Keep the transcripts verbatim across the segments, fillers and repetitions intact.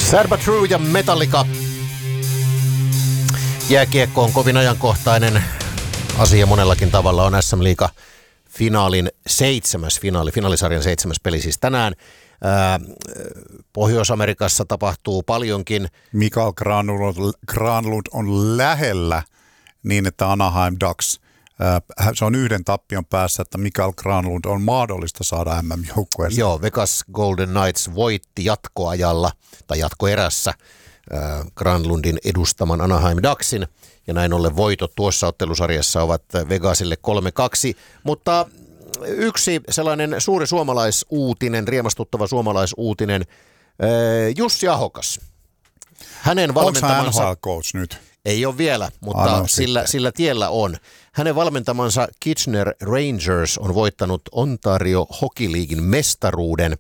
Sad But True ja Metallica. Jääkiekko on kovin ajankohtainen asia monellakin tavalla. On S M-liiga finaalin seitsemäs finaali, finaalisarjan seitsemäs peli siis tänään. Ää, Pohjois-Amerikassa tapahtuu paljonkin. Mikael Granlund, Granlund on lähellä niin, että Anaheim Ducks, ää, se on yhden tappion päässä, että Mikael Granlund on mahdollista saada M M-joukkueeseen. Joo, Vegas Golden Knights voitti jatkoajalla tai jatkoerässä ää, Granlundin edustaman Anaheim Ducksin. Ja näin ollen voitot tuossa ottelusarjassa ovat Vegasille kolme kaksi, mutta yksi sellainen suuri suomalaisuutinen, riemastuttava suomalaisuutinen, Jussi Ahokas. Hänen valmentamansa... Onko N H L-coach nyt? Ei ole vielä, mutta ah, no, sillä, sillä tiellä on. Hänen valmentamansa Kitchener Rangers on voittanut Ontario Hockey Leaguein mestaruuden.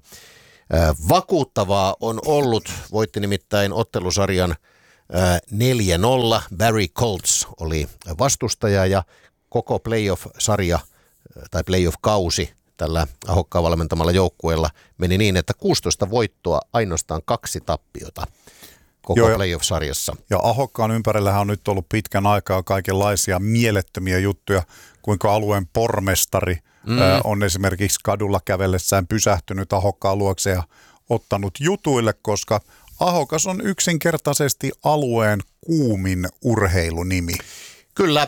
Vakuuttavaa on ollut, voitti nimittäin ottelusarjan neljä nolla. Barry Colts oli vastustaja ja koko playoff-sarja tai playoff-kausi tällä Ahokkaan valmentamalla joukkueella meni niin, että kuusitoista voittoa, ainoastaan kaksi tappiota koko Joo, playoff-sarjassa. Ja Ahokkaan ympärillähän on nyt ollut pitkän aikaa kaikenlaisia mielettömiä juttuja, kuinka alueen pormestari mm. ö, on esimerkiksi kadulla kävellessään pysähtynyt Ahokkaan luokse ja ottanut jutuille, koska Ahokas on yksinkertaisesti alueen kuumin urheilunimi. Kyllä.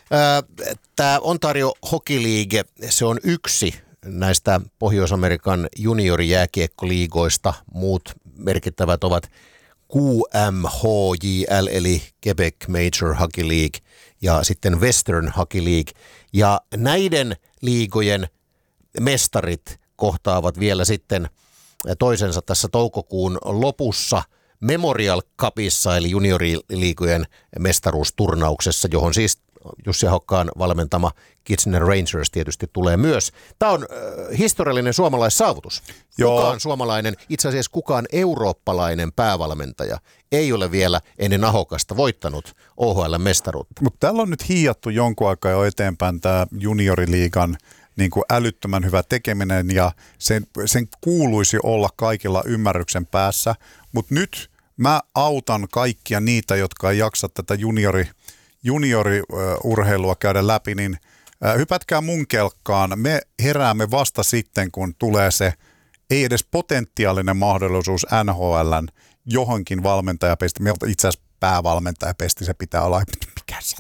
Tämä Ontario Hockey League, se on yksi näistä Pohjois-Amerikan juniorijääkiekkoliigoista. Muut merkittävät ovat Q M H J L eli Quebec Major Hockey League ja sitten Western Hockey League. Ja näiden liigojen mestarit kohtaavat vielä sitten toisensa tässä toukokuun lopussa Memorial Cupissa eli junioriliigojen mestaruusturnauksessa, johon siis Jussi Ahokkaan valmentama Kitchener Rangers tietysti tulee myös. Tämä on äh, historiallinen suomalaissaavutus. Joo. Kukaan suomalainen, itse asiassa kukaan eurooppalainen päävalmentaja ei ole vielä ennen Ahokasta voittanut O H L-mestaruutta. Mutta täällä on nyt hiiattu jonkun aikaa jo eteenpäin tämä junioriliigan niin kuin älyttömän hyvä tekeminen ja sen, sen kuuluisi olla kaikilla ymmärryksen päässä, mutta nyt mä autan kaikkia niitä, jotka ei jaksa tätä juniori, junioriurheilua käydä läpi, niin hypätkää mun kelkkaan. Me heräämme vasta sitten, kun tulee se ei edes potentiaalinen mahdollisuus N H L:n johonkin valmentajapesti. Meiltä itse asiassa päävalmentajapesti, se pitää olla, mikä se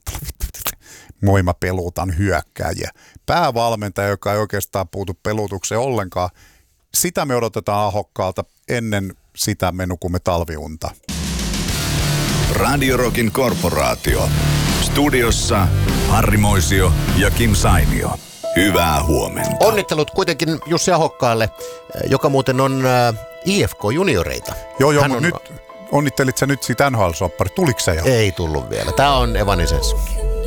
moi mä peluutan hyökkääjiä. Päävalmentaja, joka ei oikeastaan puutu pelutukseen ollenkaan, sitä me odotetaan Ahokkaalta, ennen sitä me nukumme talviunta. Radio Rockin korporaatio. Studiossa Harri Moisio ja Kim Sainio. Hyvää huomenta. Onnittelut kuitenkin Jussi Ahokkaalle, joka muuten on I F K-junioreita. Joo, joo, mutta on... nyt onnittelit sä nyt siitä N H L-soppari. Tuliko se jo? Ei tullut vielä. Tämä on Evanescence.